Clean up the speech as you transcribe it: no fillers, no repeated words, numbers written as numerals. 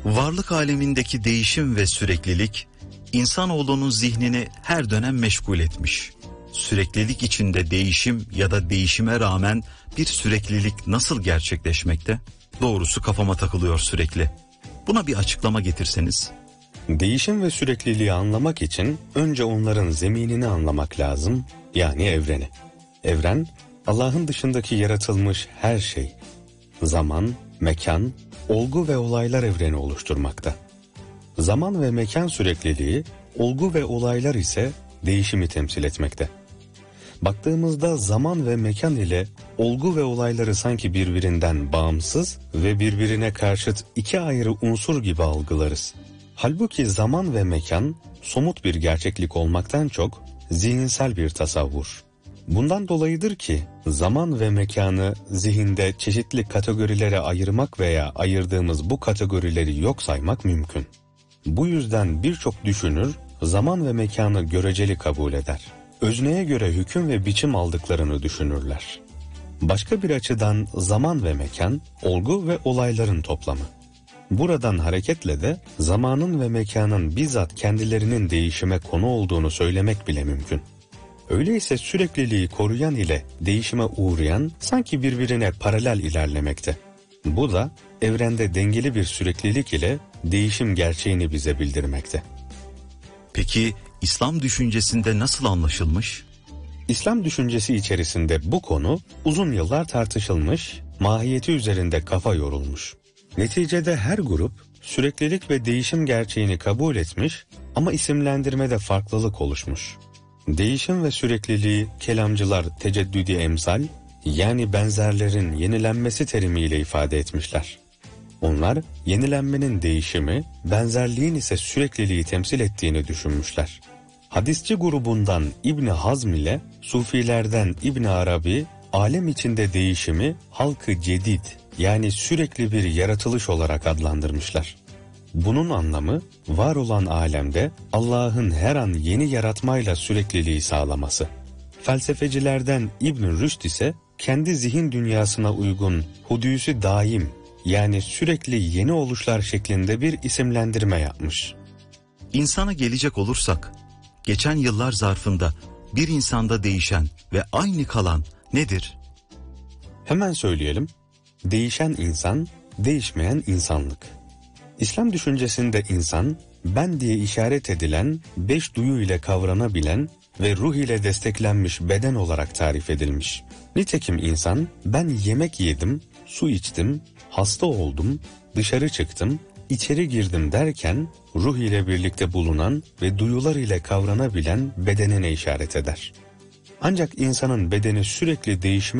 Varlık alemindeki değişim ve süreklilik, insanoğlunun zihnini her dönem meşgul etmiş. Süreklilik içinde değişim ya da değişime rağmen bir süreklilik nasıl gerçekleşmekte? Doğrusu kafama takılıyor sürekli. Buna bir açıklama getirseniz. Değişim ve sürekliliği anlamak için önce onların zeminini anlamak lazım, yani evreni. Evren, Allah'ın dışındaki yaratılmış her şey, zaman, mekan, olgu ve olaylar evreni oluşturmakta. Zaman ve mekan sürekliliği, olgu ve olaylar ise değişimi temsil etmekte. Baktığımızda zaman ve mekan ile olgu ve olayları sanki birbirinden bağımsız ve birbirine karşıt iki ayrı unsur gibi algılarız. Halbuki zaman ve mekan somut bir gerçeklik olmaktan çok zihinsel bir tasavvur. Bundan dolayıdır ki zaman ve mekanı zihinde çeşitli kategorilere ayırmak veya ayırdığımız bu kategorileri yok saymak mümkün. Bu yüzden birçok düşünür zaman ve mekanı göreceli kabul eder. Özneye göre hüküm ve biçim aldıklarını düşünürler. Başka bir açıdan zaman ve mekan, olgu ve olayların toplamı. Buradan hareketle de zamanın ve mekanın bizzat kendilerinin değişime konu olduğunu söylemek bile mümkün. Öyleyse sürekliliği koruyan ile değişime uğrayan sanki birbirine paralel ilerlemekte. Bu da evrende dengeli bir süreklilik ile değişim gerçeğini bize bildirmekte. Peki İslam düşüncesinde nasıl anlaşılmış? İslam düşüncesi içerisinde bu konu uzun yıllar tartışılmış, mahiyeti üzerinde kafa yorulmuş. Neticede her grup süreklilik ve değişim gerçeğini kabul etmiş ama isimlendirmede farklılık oluşmuş. Değişim ve sürekliliği kelamcılar teceddüdi emsal, yani benzerlerin yenilenmesi terimiyle ifade etmişler. Onlar yenilenmenin değişimi, benzerliğin ise sürekliliği temsil ettiğini düşünmüşler. Hadisçi grubundan İbn Hazm ile Sufilerden İbn Arabi, alem içinde değişimi halkı cedid, yani sürekli bir yaratılış olarak adlandırmışlar. Bunun anlamı var olan alemde Allah'ın her an yeni yaratmayla sürekliliği sağlaması. Felsefecilerden İbn Rüşd ise kendi zihin dünyasına uygun hudûs-i daim, yani sürekli yeni oluşlar şeklinde bir isimlendirme yapmış. İnsana gelecek olursak, geçen yıllar zarfında bir insanda değişen ve aynı kalan nedir? Hemen söyleyelim. Değişen insan, değişmeyen insanlık. İslam düşüncesinde insan, ben diye işaret edilen 5 duyu ile kavranabilen ve ruh ile desteklenmiş beden olarak tarif edilmiş. Nitekim insan, ben yemek yedim, su içtim, hasta oldum, dışarı çıktım, içeri girdim derken ruh ile birlikte bulunan ve duyular ile kavranabilen bedenine işaret eder. Ancak insanın bedeni sürekli değişime